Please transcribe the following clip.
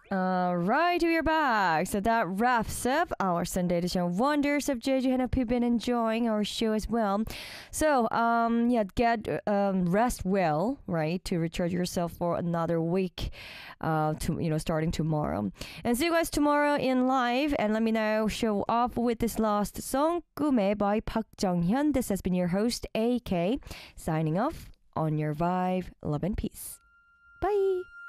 All right, we are back. So that wraps up our Sunday edition Wonders of Jeju. And hope you've been enjoying our show as well. So, get rest well, right, to recharge yourself for another week, starting tomorrow. And see you guys tomorrow in live. And let me now show off with this last song, 꿈에 by Park Jung-hyun. This has been your host, AK, signing off on your vibe, love and peace. Bye.